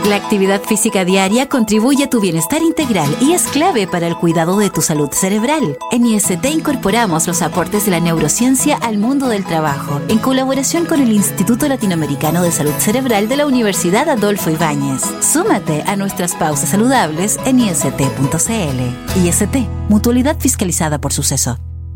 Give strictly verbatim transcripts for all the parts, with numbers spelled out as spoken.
La actividad física diaria contribuye a tu bienestar integral y es clave para el cuidado de tu salud cerebral. En I S T incorporamos los aportes de la neurociencia al mundo del trabajo, en colaboración con el Instituto Latinoamericano de Salud Cerebral de la Universidad Adolfo Ibáñez. Súmate a nuestras pausas saludables en I S T punto C L. I S T, mutualidad fiscalizada por Suceso.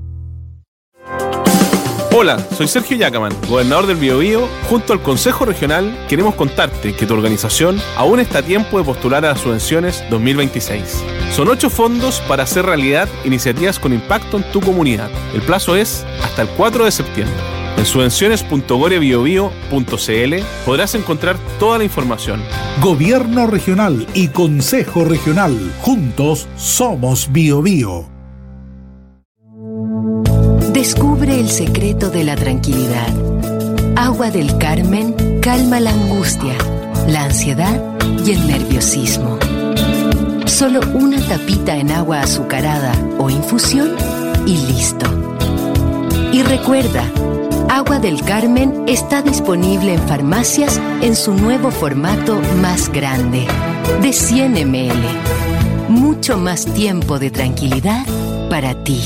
Hola, soy Sergio Yacaman, gobernador del Biobío. Junto al Consejo Regional queremos contarte que tu organización aún está a tiempo de postular a las subvenciones dos mil veintiséis. Son ocho fondos para hacer realidad iniciativas con impacto en tu comunidad. El plazo es hasta el cuatro de septiembre. En subvenciones punto gorebiobio punto c l podrás encontrar toda la información. Gobierno Regional y Consejo Regional. Juntos somos Biobío. Descubre el secreto de la tranquilidad. Agua del Carmen calma la angustia, la ansiedad y el nerviosismo. Solo una tapita en agua azucarada o infusión y listo. Y recuerda, Agua del Carmen está disponible en farmacias en su nuevo formato más grande, de cien mililitros. Mucho más tiempo de tranquilidad para ti.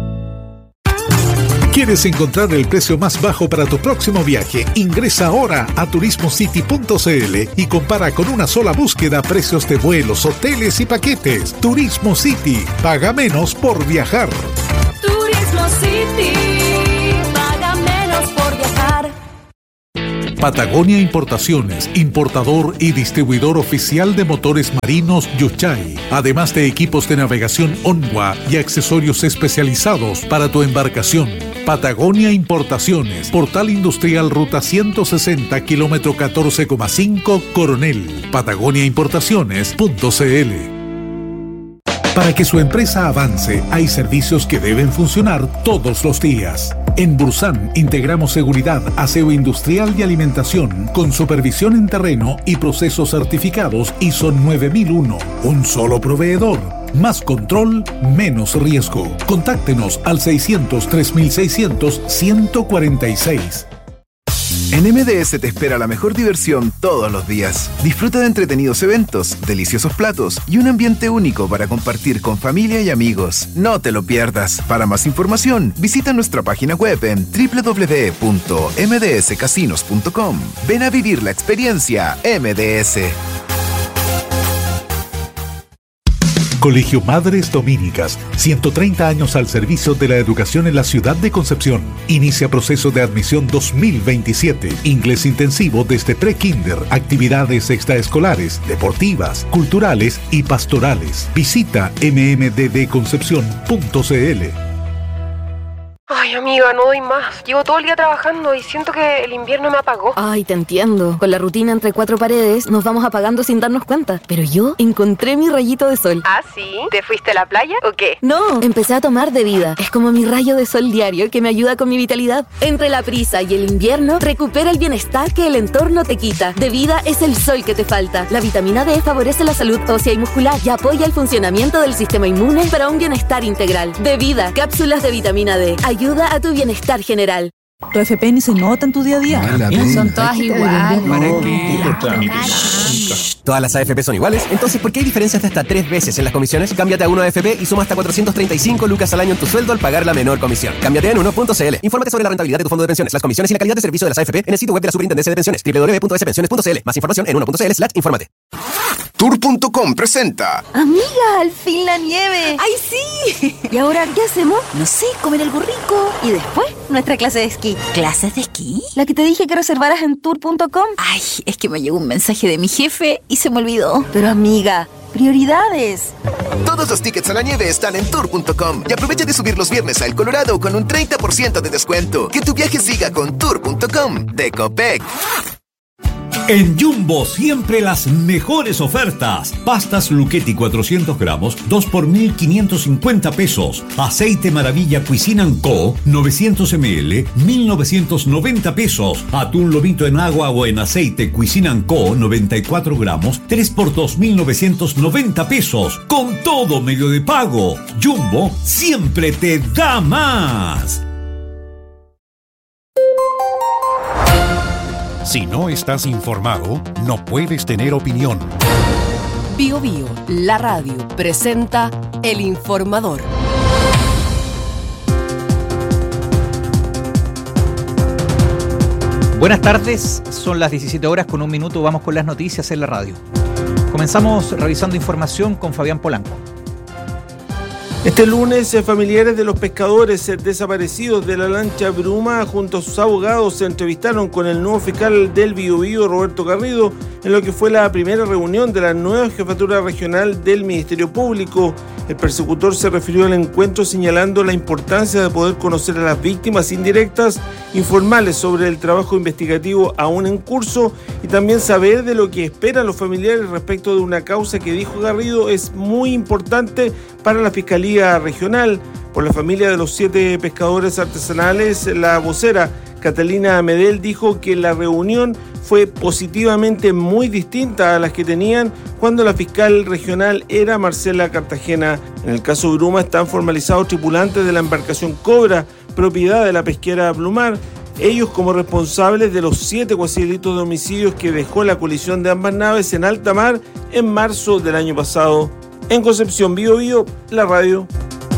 ¿Quieres encontrar el precio más bajo para tu próximo viaje? Ingresa ahora a turismo city punto c l y compara con una sola búsqueda precios de vuelos, hoteles y paquetes. Turismo City. Paga menos por viajar. Turismo City. Paga menos por viajar. Patagonia Importaciones, importador y distribuidor oficial de motores marinos Yuchay, además de equipos de navegación Onwa y accesorios especializados para tu embarcación. Patagonia Importaciones, Portal Industrial Ruta ciento sesenta, kilómetro catorce coma cinco, Coronel. patagonia importaciones punto c l. Para que su empresa avance, hay servicios que deben funcionar todos los días. En Bursan integramos seguridad, aseo industrial y alimentación con supervisión en terreno y procesos certificados I S O nueve mil uno. Un solo proveedor. Más control, menos riesgo. Contáctenos al seiscientos tres mil seiscientos, ciento cuarenta y seis. En M D S te espera la mejor diversión todos los días. Disfruta de entretenidos eventos, deliciosos platos y un ambiente único para compartir con familia y amigos. No te lo pierdas. Para más información, visita nuestra página web en doble u doble u doble u punto m d s casinos punto com. Ven a vivir la experiencia M D S. Colegio Madres Dominicas, ciento treinta años al servicio de la educación en la ciudad de Concepción. Inicia proceso de admisión dos mil veintisiete. Inglés intensivo desde pre-kinder, actividades extraescolares, deportivas, culturales y pastorales. Visita m m d d concepción punto c l. Ay, amiga, no doy más. Llevo todo el día trabajando y siento que el invierno me apagó. Ay, te entiendo. Con la rutina entre cuatro paredes nos vamos apagando sin darnos cuenta. Pero yo encontré mi rayito de sol. ¿Ah, sí? ¿Te fuiste a la playa o qué? No, empecé a tomar de vida. Es como mi rayo de sol diario que me ayuda con mi vitalidad. Entre la prisa y el invierno, recupera el bienestar que el entorno te quita. De vida es el sol que te falta. La vitamina D favorece la salud ósea y muscular y apoya el funcionamiento del sistema inmune para un bienestar integral. De vida, cápsulas de vitamina D. Ayuda a tu bienestar general. Tu F P ni se nota en tu día a día. Son todas iguales. ¿Todas las A F P son iguales? Entonces, ¿por qué hay diferencias de hasta tres veces en las comisiones? Cámbiate a uno A F P y suma hasta cuatrocientos treinta y cinco lucas al año en tu sueldo al pagar la menor comisión. Cámbiate en uno punto c l. Infórmate sobre la rentabilidad de tu fondo de pensiones, las comisiones y la calidad de servicio de las A F P en el sitio web de la Superintendencia de Pensiones, doble u doble u doble u punto s pensiones punto c l. Más información en uno punto c l slash infórmate. Tour punto com presenta. Amiga, al fin la nieve. ¡Ay, sí! ¿Y ahora qué hacemos? No sé, comer algo rico. Y después, nuestra clase de esquí. ¿Clases de esquí? La que te dije que reservaras en tour punto com. Ay, es que me llegó un mensaje de mi jefe y se me olvidó. Pero amiga, prioridades. Todos los tickets a la nieve están en tour punto com y aprovecha de subir los viernes a El Colorado con un treinta por ciento de descuento. Que tu viaje siga con tour punto com de Copec. En Jumbo siempre las mejores ofertas. Pastas Lucchetti cuatrocientos gramos, dos por mil quinientos cincuenta pesos. Aceite Maravilla Cuisine and Co, novecientos mililitros, mil novecientos noventa pesos. Atún lomito en agua o en aceite Cuisine and Co, noventa y cuatro gramos, tres por dos mil novecientos noventa pesos. Con todo medio de pago. Jumbo siempre te da más. Si no estás informado, no puedes tener opinión. Bio Bio, la radio, presenta El Informador. Buenas tardes, son las diecisiete horas con un minuto, vamos con las noticias en la radio. Comenzamos revisando información con Fabián Polanco. Este lunes, familiares de los pescadores desaparecidos de la lancha Bruma junto a sus abogados se entrevistaron con el nuevo fiscal del Biobío, Roberto Garrido, en lo que fue la primera reunión de la nueva jefatura regional del Ministerio Público. El persecutor se refirió al encuentro señalando la importancia de poder conocer a las víctimas indirectas, informarles sobre el trabajo investigativo aún en curso y también saber de lo que esperan los familiares respecto de una causa que, dijo Garrido, es muy importante para la Fiscalía Regional. Por la familia de los siete pescadores artesanales, la vocera Catalina Medel dijo que la reunión fue positivamente muy distinta a las que tenían cuando la fiscal regional era Marcela Cartagena. En el caso Bruma están formalizados tripulantes de la embarcación Cobra, propiedad de la pesquera Blumar, ellos como responsables de los siete cuasi-delitos de homicidios que dejó la colisión de ambas naves en alta mar en marzo del año pasado. En Concepción, Bio Bio, la radio.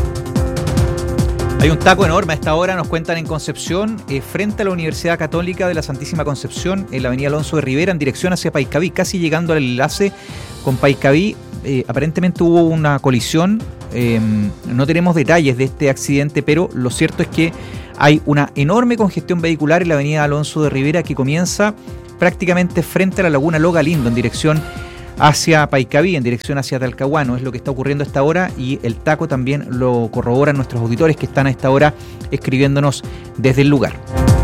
Hay un taco enorme a esta hora, nos cuentan en Concepción, eh, frente a la Universidad Católica de la Santísima Concepción, en la avenida Alonso de Rivera, en dirección hacia Paiscaví, casi llegando al enlace con Paiscaví. Eh, aparentemente hubo una colisión, eh, no tenemos detalles de este accidente, pero lo cierto es que hay una enorme congestión vehicular en la avenida Alonso de Rivera que comienza prácticamente frente a la laguna Loga Lindo, en dirección hacia Paiscaví, en dirección hacia Talcahuano. Es lo que está ocurriendo a esta hora y el taco también lo corroboran nuestros auditores que están a esta hora escribiéndonos desde el lugar.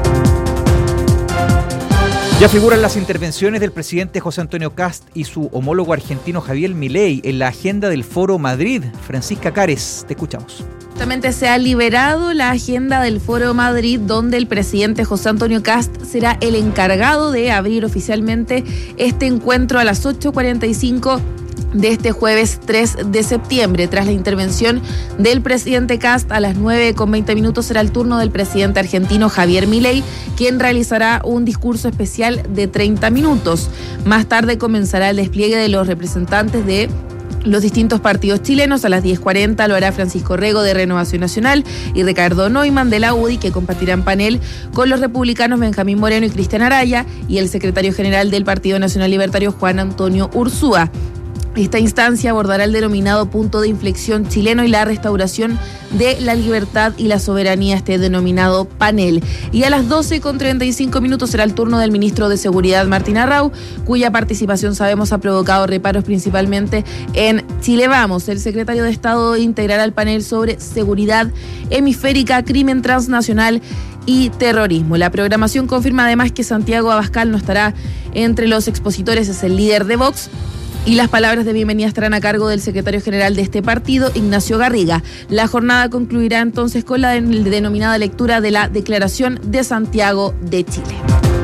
Ya figuran las intervenciones del presidente José Antonio Kast y su homólogo argentino Javier Milei en la agenda del Foro Madrid. Francisca Cares, te escuchamos. Justamente se ha liberado la agenda del Foro Madrid, donde el presidente José Antonio Kast será el encargado de abrir oficialmente este encuentro a las ocho cuarenta y cinco de este jueves tres de septiembre. Tras la intervención del presidente Kast, a las nueve con veinte minutos será el turno del presidente argentino Javier Milei, quien realizará un discurso especial de treinta minutos. Más tarde comenzará el despliegue de los representantes de los distintos partidos chilenos. A las diez cuarenta lo hará Francisco Rego de Renovación Nacional y Ricardo Neumann de la U D I, que compartirán panel con los republicanos Benjamín Moreno y Cristian Araya y el secretario general del Partido Nacional Libertario Juan Antonio Ursúa. Esta instancia abordará el denominado punto de inflexión chileno y la restauración de la libertad y la soberanía, este denominado panel. Y a las doce con treinta y cinco minutos será el turno del ministro de Seguridad, Martín Arrau, cuya participación sabemos ha provocado reparos principalmente en Chile Vamos. El secretario de Estado integrará el panel sobre seguridad hemisférica, crimen transnacional y terrorismo. La programación confirma además que Santiago Abascal no estará entre los expositores, es el líder de Vox. Y las palabras de bienvenida estarán a cargo del secretario general de este partido, Ignacio Garriga. La jornada concluirá entonces con la denominada lectura de la Declaración de Santiago de Chile.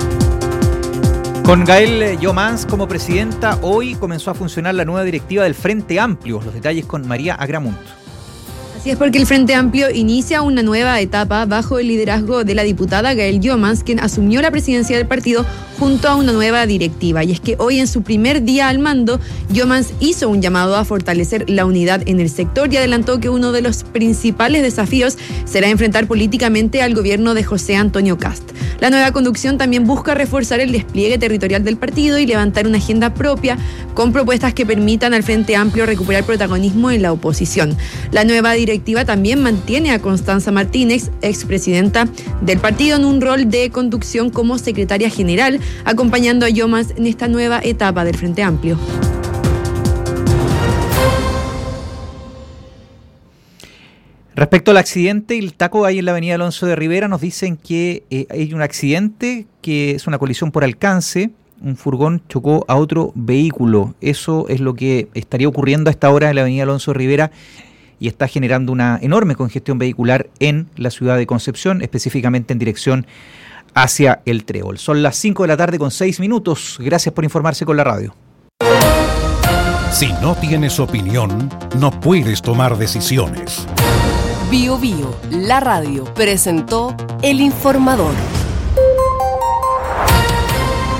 Con Gael Yomans como presidenta, hoy comenzó a funcionar la nueva directiva del Frente Amplio. Los detalles con María Agramunt. Así es, porque el Frente Amplio inicia una nueva etapa bajo el liderazgo de la diputada Gael Yomans, quien asumió la presidencia del partido junto a una nueva directiva. Y es que hoy, en su primer día al mando, Yomans hizo un llamado a fortalecer la unidad en el sector y adelantó que uno de los principales desafíos será enfrentar políticamente al gobierno de José Antonio Kast. La nueva conducción también busca reforzar el despliegue territorial del partido y levantar una agenda propia con propuestas que permitan al Frente Amplio recuperar protagonismo en la oposición. La nueva directiva también mantiene a Constanza Martínez, expresidenta del partido, en un rol de conducción como secretaria general, acompañando a Yomans en esta nueva etapa del Frente Amplio. Respecto al accidente y el taco ahí en la avenida Alonso de Rivera, nos dicen que eh, hay un accidente que es una colisión por alcance. Un furgón chocó a otro vehículo. Eso es lo que estaría ocurriendo a esta hora en la avenida Alonso de Rivera y está generando una enorme congestión vehicular en la ciudad de Concepción, específicamente en dirección hacia el Trébol. Son las cinco de la tarde con seis minutos. Gracias por informarse con la radio. Si no tienes opinión, no puedes tomar decisiones. Bio Bio, la radio, presentó El Informador.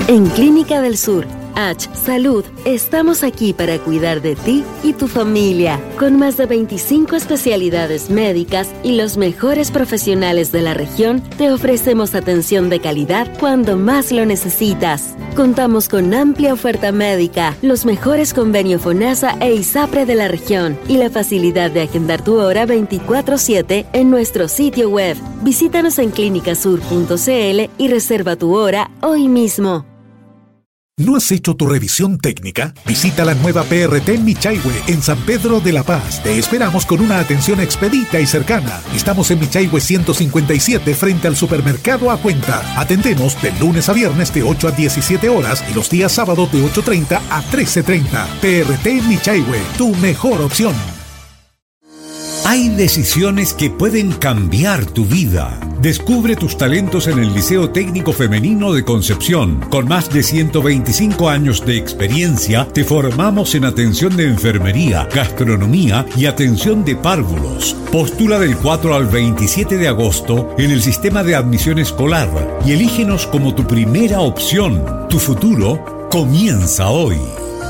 En Clínica del Sur, H Salud, estamos aquí para cuidar de ti y tu familia, con más de veinticinco especialidades médicas y los mejores profesionales de la región. Te ofrecemos atención de calidad cuando más lo necesitas. Contamos con amplia oferta médica, los mejores convenios FONASA e ISAPRE de la región y la facilidad de agendar tu hora veinticuatro siete en nuestro sitio web. Visítanos en clínicasur punto c l y reserva tu hora hoy mismo. ¿No has hecho tu revisión técnica? Visita la nueva P R T Michaihue en San Pedro de la Paz. Te esperamos con una atención expedita y cercana. Estamos en Michaihue ciento cincuenta y siete frente al supermercado A Cuenta. Atendemos de lunes a viernes de ocho a diecisiete horas y los días sábados de ocho treinta a trece treinta. P R T Michaihue, tu mejor opción. Hay decisiones que pueden cambiar tu vida. Descubre tus talentos en el Liceo Técnico Femenino de Concepción. Con más de ciento veinticinco años de experiencia, te formamos en atención de enfermería, gastronomía y atención de párvulos. Postula del cuatro al veintisiete de agosto en el sistema de admisión escolar y elígenos como tu primera opción. Tu futuro comienza hoy.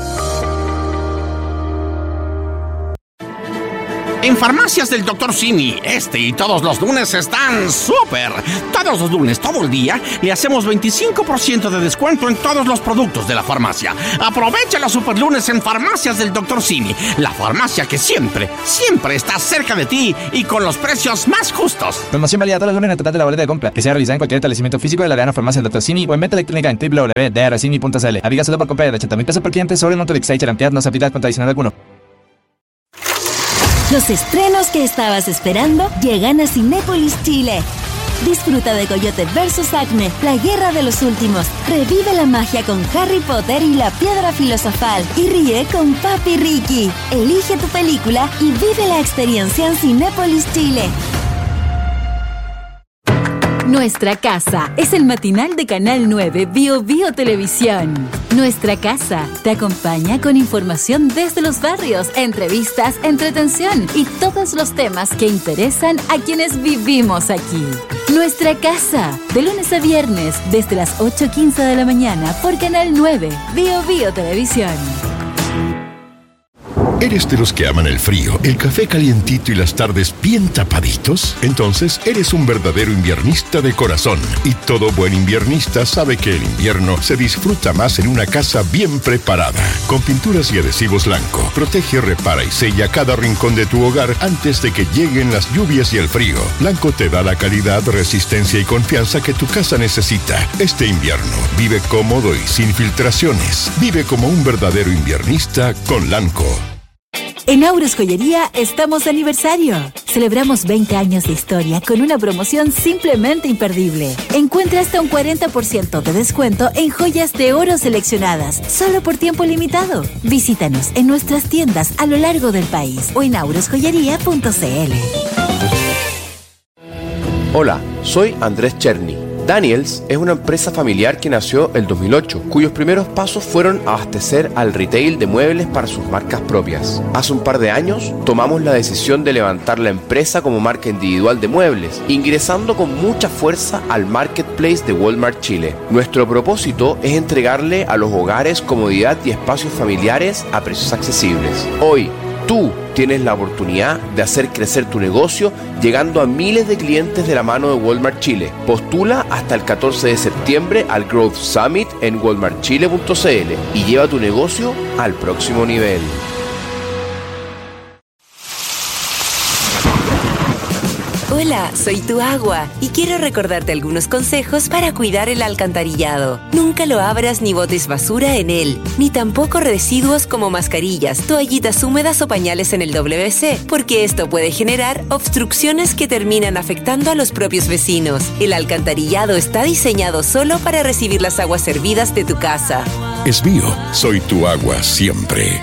En Farmacias del doctor Simi, este y todos los lunes están súper. Todos los lunes, todo el día, le hacemos veinticinco por ciento de descuento en todos los productos de la farmacia. Aprovecha los super lunes en Farmacias del doctor Simi, la farmacia que siempre, siempre está cerca de ti y con los precios más justos. Promoción válida todos los lunes en el total de la boleta de compra, que sea realizada en cualquier establecimiento físico de la Arena Farmacia del doctor Simi o en venta electrónica en doble u doble u doble u punto d r simi punto c l. Aplica solo por compra de ochenta mil pesos por cliente sobre el monto de Exchange Garantías, no se aplica con adicional alguno. Los estrenos que estabas esperando llegan a Cinépolis Chile. Disfruta de Coyote versus Acme, la guerra de los últimos. Revive la magia con Harry Potter y la Piedra Filosofal. Y ríe con Papi Ricky. Elige tu película y vive la experiencia en Cinépolis Chile. Nuestra Casa es el matinal de Canal nueve Bio Bio Televisión. Nuestra Casa te acompaña con información desde los barrios, entrevistas, entretención y todos los temas que interesan a quienes vivimos aquí. Nuestra Casa, de lunes a viernes desde las ocho quince de la mañana por Canal nueve Bio Bio Televisión. ¿Eres de los que aman el frío, el café calientito y las tardes bien tapaditos? Entonces eres un verdadero inviernista de corazón. Y todo buen inviernista sabe que el invierno se disfruta más en una casa bien preparada. Con pinturas y adhesivos Lanco, protege, repara y sella cada rincón de tu hogar antes de que lleguen las lluvias y el frío. Lanco te da la calidad, resistencia y confianza que tu casa necesita. Este invierno, vive cómodo y sin filtraciones. Vive como un verdadero inviernista con Lanco. En Auros Joyería estamos de aniversario. Celebramos veinte años de historia con una promoción simplemente imperdible. Encuentra hasta un cuarenta por ciento de descuento en joyas de oro seleccionadas, solo por tiempo limitado. Visítanos en nuestras tiendas a lo largo del país o en auros joyería punto c l. Hola, soy Andrés Cherny. Daniels es una empresa familiar que nació el dos mil ocho, cuyos primeros pasos fueron abastecer al retail de muebles para sus marcas propias. Hace un par de años tomamos la decisión de levantar la empresa como marca individual de muebles, ingresando con mucha fuerza al marketplace de Walmart Chile. Nuestro propósito es entregarle a los hogares comodidad y espacios familiares a precios accesibles. Hoy, tú tienes la oportunidad de hacer crecer tu negocio llegando a miles de clientes de la mano de Walmart Chile. Postula hasta el catorce de septiembre al Growth Summit en walmart chile punto c l y lleva tu negocio al próximo nivel. Hola, soy tu agua y quiero recordarte algunos consejos para cuidar el alcantarillado. Nunca lo abras ni botes basura en él, ni tampoco residuos como mascarillas, toallitas húmedas o pañales en el W C, porque esto puede generar obstrucciones que terminan afectando a los propios vecinos. El alcantarillado está diseñado solo para recibir las aguas servidas de tu casa. Es mío, soy tu agua siempre.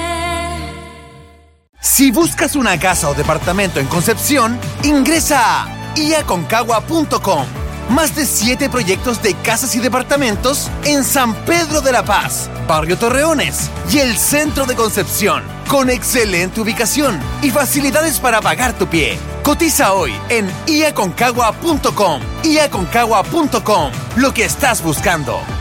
Si buscas una casa o departamento en Concepción, ingresa a i a concagua punto com. Más de siete proyectos de casas y departamentos en San Pedro de la Paz, Barrio Torreones y el centro de Concepción, con excelente ubicación y facilidades para pagar tu pie. Cotiza hoy en i a concagua punto com. i a concagua punto com. Lo que estás buscando.